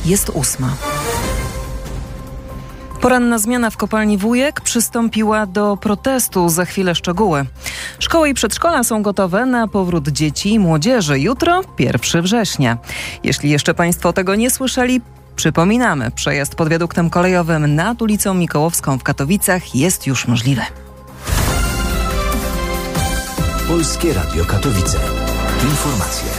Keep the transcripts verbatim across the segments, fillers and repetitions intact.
Jest ósma. Poranna zmiana w kopalni Wujek przystąpiła do protestu. Za chwilę szczegóły. Szkoły i przedszkola są gotowe na powrót dzieci i młodzieży. Jutro pierwszego września. Jeśli jeszcze Państwo tego nie słyszeli, przypominamy, przejazd pod wiaduktem kolejowym nad ulicą Mikołowską w Katowicach jest już możliwy. Polskie Radio Katowice. Informacje.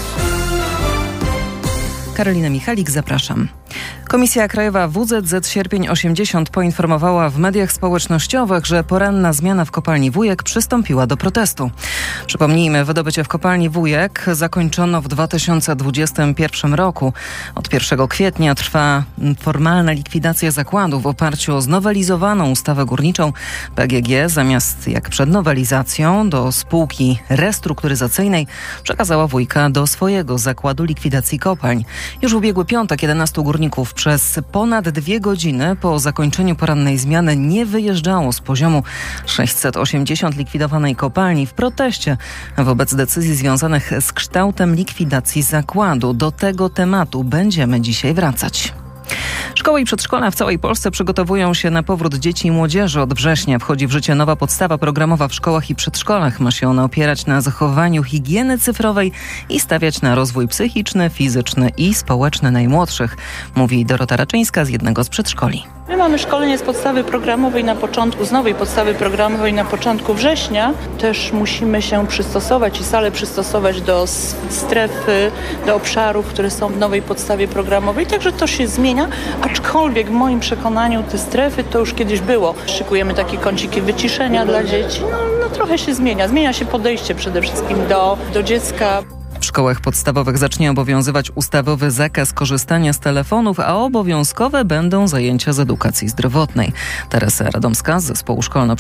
Karolina Michalik, zapraszam. Komisja Krajowa W Z Z Sierpień osiemdziesiąt poinformowała w mediach społecznościowych, że poranna zmiana w kopalni Wujek przystąpiła do protestu. Przypomnijmy, wydobycie w kopalni Wujek zakończono w dwa tysiące dwudziestym pierwszym roku. Od pierwszego kwietnia trwa formalna likwidacja zakładu w oparciu o znowelizowaną ustawę górniczą. P G G zamiast jak przed nowelizacją do spółki restrukturyzacyjnej przekazała Wujka do swojego zakładu likwidacji kopalń. Już w ubiegły piątek jedenastu górników przez ponad dwie godziny po zakończeniu porannej zmiany nie wyjeżdżało z poziomu sześćset osiemdziesiąt likwidowanej kopalni w proteście wobec decyzji związanych z kształtem likwidacji zakładu. Do tego tematu będziemy dzisiaj wracać. Szkoły i przedszkola w całej Polsce przygotowują się na powrót dzieci i młodzieży. Od września wchodzi w życie nowa podstawa programowa w szkołach i przedszkolach. Ma się ona opierać na zachowaniu higieny cyfrowej i stawiać na rozwój psychiczny, fizyczny i społeczny najmłodszych, mówi Dorota Raczyńska z jednego z przedszkoli. My mamy szkolenie z podstawy programowej na początku, z nowej podstawy programowej na początku września. Też musimy się przystosować i salę przystosować do strefy, do obszarów, które są w nowej podstawie programowej. Także to się zmienia, aczkolwiek w moim przekonaniu te strefy to już kiedyś było. Szykujemy takie kąciki wyciszenia dla dzieci. No, no trochę się zmienia. Zmienia się podejście przede wszystkim do, do dziecka. W szkołach podstawowych zacznie obowiązywać ustawowy zakaz korzystania z telefonów, a obowiązkowe będą zajęcia z edukacji zdrowotnej. Teresa Radomska z Zespołu Szkolno